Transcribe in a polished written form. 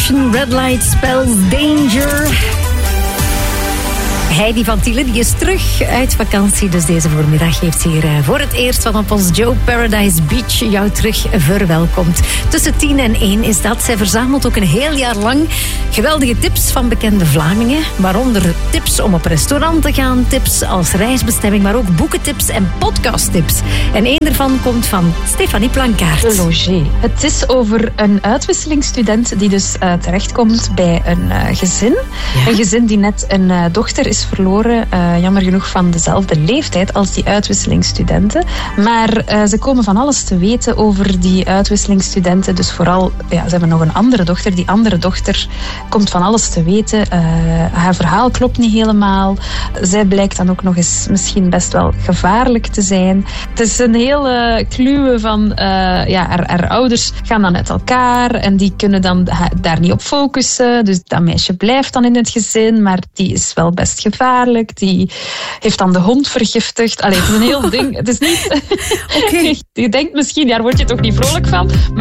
Ocean, Red Light Spells Danger. Heidi van Thiele die is terug uit vakantie. Dus deze voormiddag heeft hier voor het eerst vanaf ons Joe Paradise Beach jou terug verwelkomd. Tussen 10 en 1 is dat. Zij verzamelt ook een heel jaar lang geweldige tips van bekende Vlamingen. Waaronder tips om op restaurant te gaan, tips als reisbestemming, maar ook boekentips en podcasttips. En één daarvan komt van Stefanie Plankaert. De Loger. Het is over een uitwisselingsstudent die dus terechtkomt bij een gezin. Ja? Een gezin die net een dochter is verloren, jammer genoeg van dezelfde leeftijd als die uitwisselingsstudenten. Maar ze komen van alles te weten over die uitwisselingsstudenten. Dus vooral, ze hebben nog een andere dochter. Die andere dochter komt van alles te weten. Haar verhaal klopt niet helemaal. Zij blijkt dan ook nog eens misschien best wel gevaarlijk te zijn. Het is een hele kluwe van haar ouders gaan dan uit elkaar en die kunnen dan daar niet op focussen. Dus dat meisje blijft dan in het gezin, maar die is wel best gevaarlijk. Die heeft dan de hond vergiftigd. Allee, het is een heel ding. Het is niet... Okay. Je denkt misschien, daar word je toch niet vrolijk van. Maar